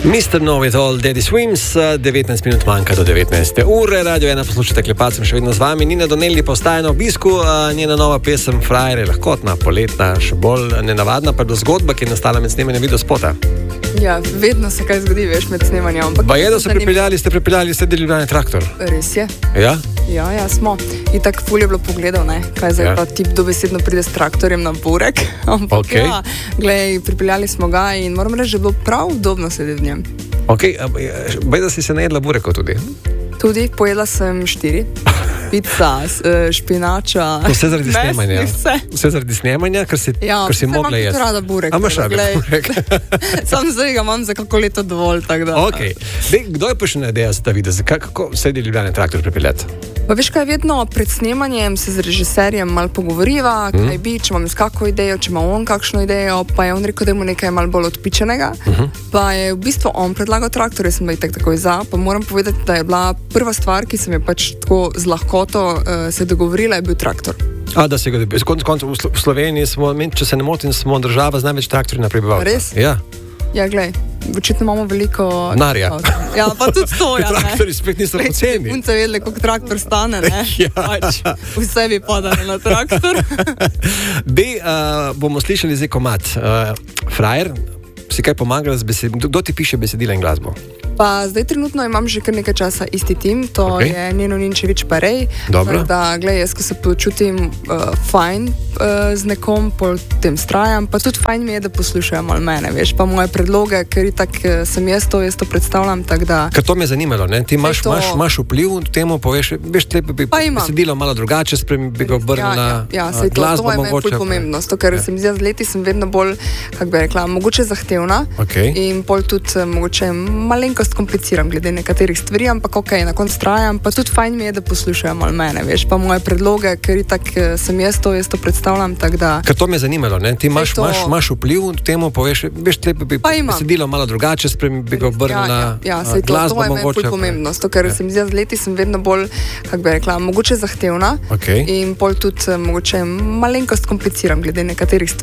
Mr. Know It All, Daddy Swims, 19 minut manjka do 19. ure, Radio 1 poslušate Klepac, sem še vedno z vami, Nina Donnelly pa ostaja na obisku, njena nova pesem Frajer je lahkotna, poletna, še bolj nenavadna, pa do zgodba, ki je nastala med snemanjem videospota. Ja, vedno se kaj zgodi, veš, med snemanjem. Pa je, da ste pripeljali Ljubljani traktor. Res je. Ja? Ja, smo. In tako ful je bilo pogledal, ne, kaj zdaj pa tip dobesedno pride s traktorjem na burek. Ampak ja, glej, pripeljali smo ga in moram reči, že bilo prav udobno sedeti v njem. Ok, bej, da si se najedla burekov tudi? Tudi, pojedla sem 4. Pizza, špinača. Vse zaradi snemanja. Vse zaradi snemanja, ker si mogla jesti. Ja, rada burek. A imaš rada burek? Sam zdaj ga imam za kako leto dovolj, tako da. Ok. Kdo je prišel na idejo za ta video? Kako sedi Ljubljani traktor pripeljati? Pa veš kaj, vedno pred snemanjem se z režiserjem malo pogovoriva, kaj bi, če imam jaz kakšno idejo, če ima on kakšno idejo, pa je on rekel, da je mu nekaj malo bolj odpičenega. Pa je v bistvu on predlagal traktor, jaz sem bil takoj za, pa moram povedati, da je bila prva stvar, ki sem je pač tako z lahkoto se dogovorila, je bil traktor. Da se ga dobi. V Sloveniji smo, če se ne motim, smo država z največ traktorji na prebivalca. Res? Ja. Ja, glej, očitno imamo veliko denarja. Ja, pa tudi to, ja, ne. Traktori spet niso poceni. Punce vedeli, koliko traktor stane, ne. Ja. Pač, vse bi padali na traktor. Bomo slišali zdaj komad. Frajer, si kaj pomagala z besedilom? Kdo ti piše besedila in glasbo? Pa zdaj trenutno imam že kar nekaj časa isti tim, to je Neno Ninčevič Parej. Dobro. Da, glej, jaz ko se počutim fajn z nekom, potem strajam, pa tudi fajn mi je, da poslušajo malo mene, veš, pa moje predloge, ker itak sem jaz to predstavljam, tak da... Ker to me je zanimalo, ne? Ti imaš vpliv v temu, poveš, veš, bi besedilo malo drugače, bi ga obrnila glasbo mogoče. To je meni pomembno, ker se mi zdi, z leti sem vedno bolj, kako bi rekla, mogoče zahtevna in pol tudi mogoče malenkost kompliciram glede nekaterih stvari, ampak ok, na koncu trajam, pa tudi fajn mi je, da poslušajo malo mene, veš, pa moje predloge, ker itak sem jaz to predstavljam, tak da... Ker to me je zanimalo, ne? Ti imaš vpliv v temu, poveš, veš, bi besedilo malo drugače, bi ga obrnila glasbo mogoče. To je meni pomembno, ker se mi zdi, z leti sem vedno bolj, kako bi rekla, mogoče zahtevna in pol tudi mogoče malenkost kompliciram glede nekaterih stvari.